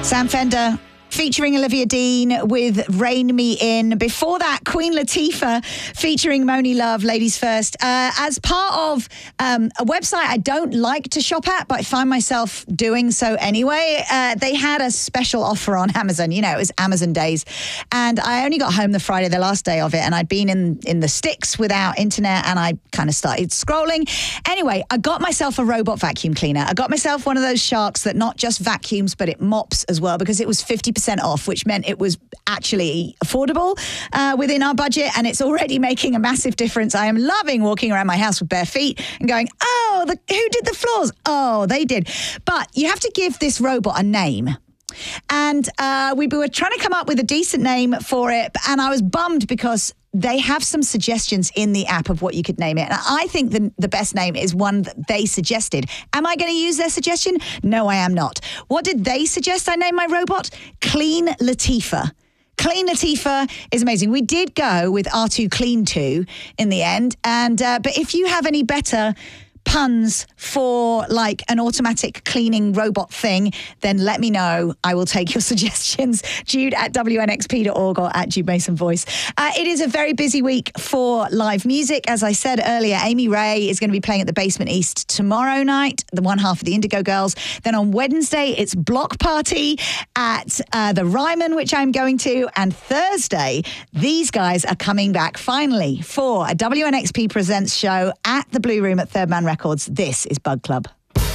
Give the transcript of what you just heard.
Sam Fender featuring Olivia Dean with Rein Me In. Before that, Queen Latifah featuring Moni Love, Ladies First. As part of a website I don't like to shop at, but I find myself doing so anyway, they had a special offer on Amazon. You know, it was Amazon days. And I only got home the Friday, the last day of it, and I'd been in the sticks without internet, and I kind of started scrolling. Anyway, I got myself a robot vacuum cleaner. I got myself one of those Sharks that not just vacuums, but it mops as well, because it was 50% off, which meant it was actually affordable within our budget, and it's already making a massive difference. I am loving walking around my house with bare feet and going, oh, who did the floors? Oh, they did. But you have to give this robot a name. And we were trying to come up with a decent name for it, and I was bummed because they have some suggestions in the app of what you could name it. And I think the best name is one that they suggested. Am I going to use their suggestion? No, I am not. What did they suggest I name my robot? Clean Latifah. Clean Latifah is amazing. We did go with R2 Clean 2 in the end. And but if you have any better puns for like an automatic cleaning robot thing, then let me know. I will take your suggestions. Jude at WNXP.org or at Jude Mason Voice. It is a very busy week for live music. As I said earlier, Amy Ray is going to be playing at the Basement East tomorrow night, the one half of the Indigo Girls. Then on Wednesday, it's Block Party at the Ryman, which I'm going to. And Thursday, these guys are coming back finally for a WNXP Presents show at the Blue Room at Third Man Records. This is Bug Club.